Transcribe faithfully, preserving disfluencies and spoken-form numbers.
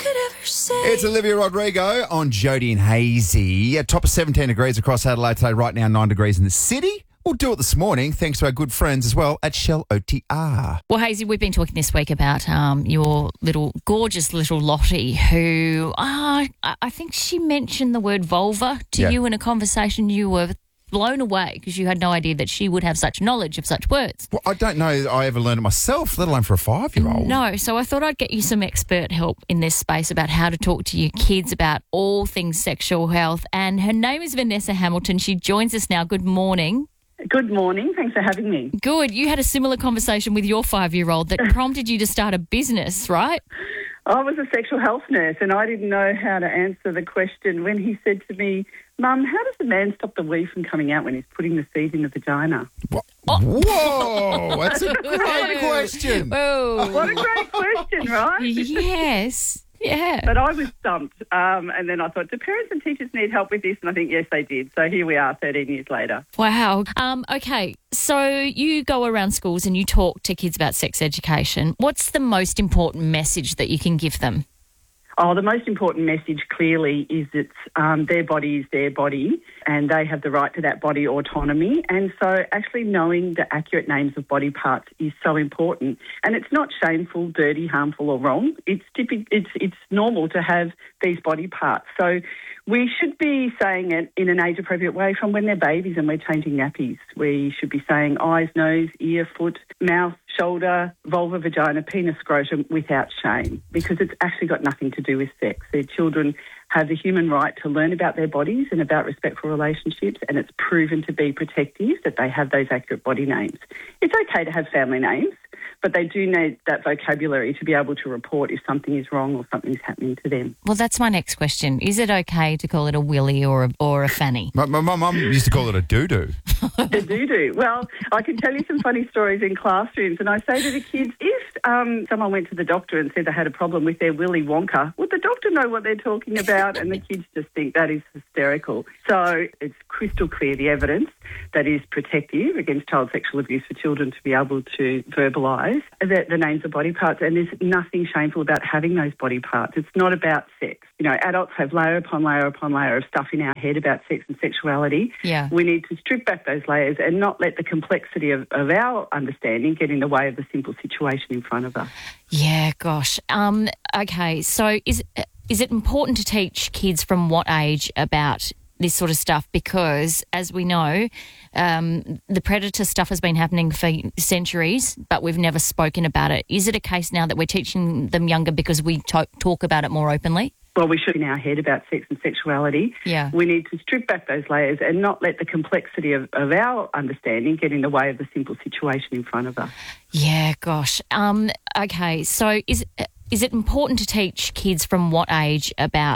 ever say. It's Olivia Rodrigo on Jody and Hazy. A top of seventeen degrees across Adelaide today, right now nine degrees in the city. We'll do it this morning thanks to our good friends as well at Shell O T R. Well, Hazy, we've been talking this week about um, your little, gorgeous little Lottie who, uh, I I think she mentioned the word vulva to Yeah. you in a conversation. You were blown away because you had no idea that she would have such knowledge of such words. Well, I don't know I ever learned it myself, let alone for a five-year-old. No, so I thought I'd get you some expert help in this space about how to talk to your kids about all things sexual health. And her name is Vanessa Hamilton. She joins us now. Good morning. Good morning. Thanks for having me. Good. You had a similar conversation with your five-year-old that prompted you to start a business, right? I was a sexual health nurse and I didn't know how to answer the question when he said to me, Mum, how does a man stop the wee from coming out when he's putting the seed in the vagina? Wha- Whoa, that's a great question. Oh, What a great question, right? yes. Yeah. But I was stumped. Um, and then I thought, do parents and teachers need help with this? And I think, yes, they did. So here we are thirteen years later. Wow. Um, okay, so you go around schools and you talk to kids about sex education. What's the most important message that you can give them? Oh, the most important message clearly is that um, their body is their body and they have the right to that body autonomy. And so actually knowing the accurate names of body parts is so important. And it's not shameful, dirty, harmful or wrong. It's typical, it's, it's normal to have these body parts. So we should be saying it in an age-appropriate way from when they're babies and we're changing nappies. We should be saying eyes, nose, ear, foot, mouth, shoulder, vulva, vagina, penis, scrotum without shame because it's actually got nothing to do with sex. Their children have the human right to learn about their bodies and about respectful relationships, and it's proven to be protective that they have those accurate body names. It's okay to have family names, but they do need that vocabulary to be able to report if something is wrong or something's happening to them. Well, that's my next question. Is it okay to call it a willy or a, or a fanny? My, my, my mum used to call it a doo-doo. The doo-doo. Well, I can tell you some funny stories in classrooms, and I say to the kids, if um, someone went to the doctor and said they had a problem with their Willy Wonka, would the doctor know what they're talking about? And the kids just think that is hysterical. So it's crystal clear, the evidence that is protective against child sexual abuse for children to be able to verbalise the, the names of body parts, and there's nothing shameful about having those body parts. It's not about sex. You know, adults have layer upon layer upon layer of stuff in our head about sex and sexuality. Yeah. We need to strip back those layers and not let the complexity of, of our understanding get in the way of the simple situation in front of us. Yeah, gosh. Um, okay, so is is it important to teach kids from what age about this sort of stuff? Because, as we know, um, the predator stuff has been happening for centuries, but we've never spoken about it. Is it a case now that we're teaching them younger because we to- talk about it more openly? Well, we should in our head about sex and sexuality. Yeah. We need to strip back those layers and not let the complexity of, of our understanding get in the way of the simple situation in front of us. Yeah, gosh. Um, okay, so is is it important to teach kids from what age about